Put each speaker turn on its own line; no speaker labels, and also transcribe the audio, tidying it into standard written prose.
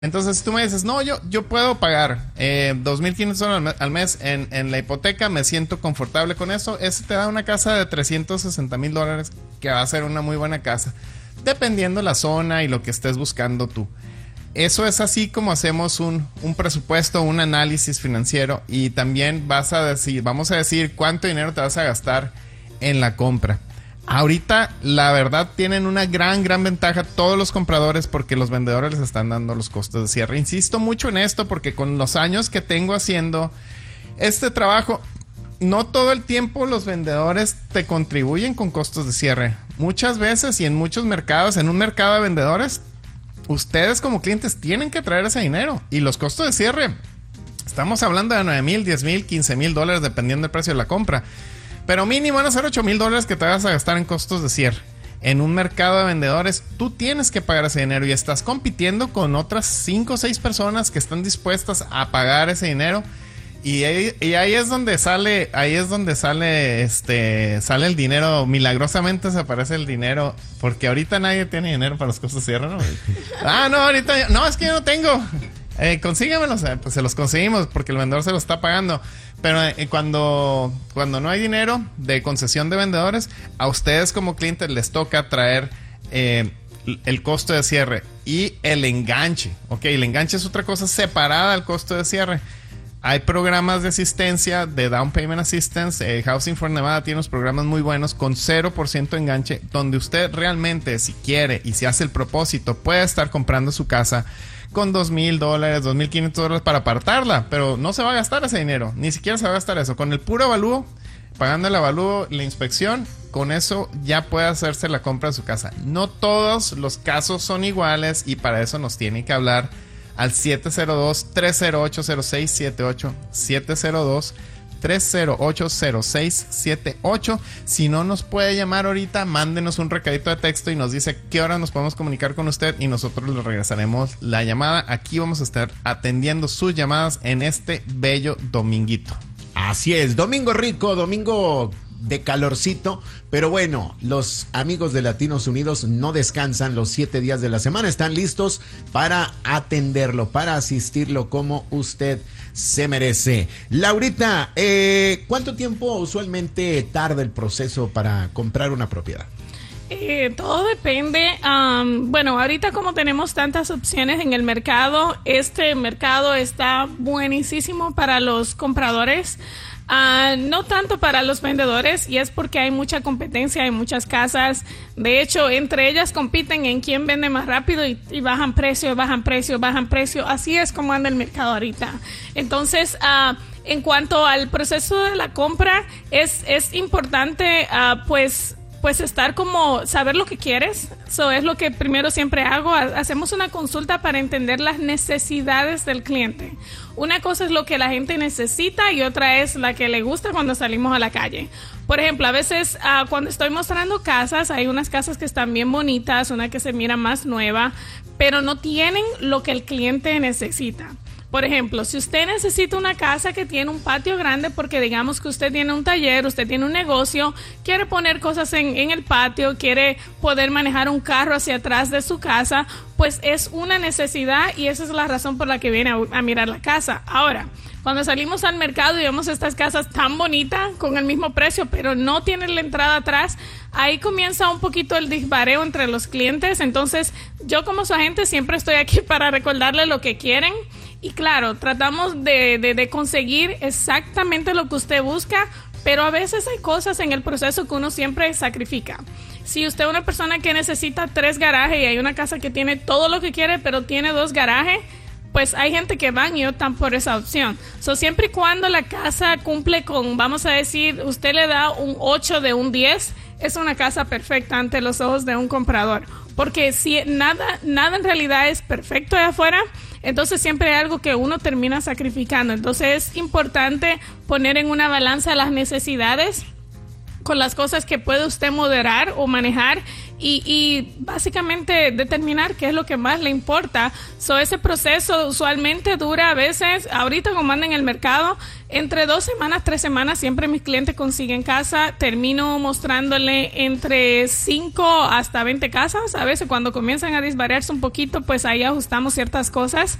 Entonces, si tú me dices, no, yo puedo pagar $2,500 al mes en la hipoteca, me siento confortable con eso, ese te da una casa de $360,000, que va a ser una muy buena casa, dependiendo la zona y lo que estés buscando tú. Eso es así como hacemos un presupuesto, un análisis financiero, y también vamos a decir cuánto dinero te vas a gastar en la compra. Ahorita, la verdad, tienen una gran ventaja todos los compradores, porque los vendedores les están dando los costos de cierre. Insisto mucho en esto porque con los años que tengo haciendo este trabajo, no todo el tiempo los vendedores te contribuyen con costos de cierre. Muchas veces, y en muchos mercados, en un mercado de vendedores, ustedes como clientes tienen que traer ese dinero. Y los costos de cierre, estamos hablando de $9,000, $10,000, $15,000, dependiendo del precio de la compra. Pero mínimo van a ser $8,000 que te vas a gastar en costos de cierre. En un mercado de vendedores, tú tienes que pagar ese dinero y estás compitiendo con otras 5 o 6 personas que están dispuestas a pagar ese dinero. Y ahí es donde sale el dinero. Milagrosamente se aparece el dinero, porque ahorita nadie tiene dinero para los costos de cierre, ¿no? No, ahorita no, es que yo no tengo. Consígamelos, pues se los conseguimos porque el vendedor se los está pagando. Pero cuando no hay dinero de concesión de vendedores, a ustedes como clientes les toca traer el costo de cierre y el enganche. Ok, el enganche es otra cosa separada al costo de cierre. Hay programas de asistencia, de Down Payment Assistance. Housing for Nevada tiene unos programas muy buenos con 0% enganche, donde usted realmente, si quiere y si hace el propósito, puede estar comprando su casa con $2,000, $2,500 para apartarla, pero no se va a gastar ese dinero, ni siquiera se va a gastar eso. Con el puro avalúo, pagando el avalúo, la inspección, con eso ya puede hacerse la compra de su casa. No todos los casos son iguales, y para eso nos tiene que hablar al 702-308-0678, 702-308-0678. Si no nos puede llamar ahorita, mándenos un recadito de texto y nos dice qué hora nos podemos comunicar con usted y nosotros le regresaremos la llamada. Aquí vamos a estar atendiendo sus llamadas en este bello dominguito.
Así es, domingo rico, domingo de calorcito, pero bueno, los amigos de Latinos Unidos no descansan los 7 días de la semana, están listos para atenderlo, para asistirlo como usted se merece. Laurita, ¿cuánto tiempo usualmente tarda el proceso para comprar una propiedad?
Todo depende. Bueno, ahorita como tenemos tantas opciones en el mercado, este mercado está buenísimo para los compradores. No tanto para los vendedores, y es porque hay mucha competencia, hay muchas casas. De hecho, entre ellas compiten en quién vende más rápido y bajan precio. Así es como anda el mercado ahorita. Entonces, en cuanto al proceso de la compra, es importante pues estar como saber lo que quieres. Eso es lo que primero siempre hago. Hacemos una consulta para entender las necesidades del cliente. Una cosa es lo que la gente necesita y otra es la que le gusta cuando salimos a la calle. Por ejemplo, a veces cuando estoy mostrando casas, hay unas casas que están bien bonitas, una que se mira más nueva, pero no tienen lo que el cliente necesita. Por ejemplo, si usted necesita una casa que tiene un patio grande, porque digamos que usted tiene un taller, usted tiene un negocio, quiere poner cosas en el patio, quiere poder manejar un carro hacia atrás de su casa, pues es una necesidad y esa es la razón por la que viene a mirar la casa. Ahora, cuando salimos al mercado y vemos estas casas tan bonitas con el mismo precio, pero no tienen la entrada atrás, ahí comienza un poquito el dispareo entre los clientes. Entonces, yo como su agente siempre estoy aquí para recordarle lo que quieren. Y claro, tratamos de conseguir exactamente lo que usted busca, pero a veces hay cosas en el proceso que uno siempre sacrifica. Si usted es una persona que necesita 3 garajes y hay una casa que tiene todo lo que quiere, pero tiene 2 garajes, pues hay gente que van y optan por esa opción. Siempre y cuando la casa cumple con, vamos a decir, usted le da un 8 de un 10, es una casa perfecta ante los ojos de un comprador. Porque si nada en realidad es perfecto de afuera, entonces siempre hay algo que uno termina sacrificando. Entonces es importante poner en una balanza las necesidades con las cosas que puede usted moderar o manejar y básicamente determinar qué es lo que más le importa. Ese proceso usualmente dura a veces, ahorita como anda en el mercado, entre 2 semanas, 3 semanas, siempre mis clientes consiguen casa. Termino mostrándole entre 5 hasta 20 casas. A veces cuando comienzan a disvariarse un poquito, pues ahí ajustamos ciertas cosas.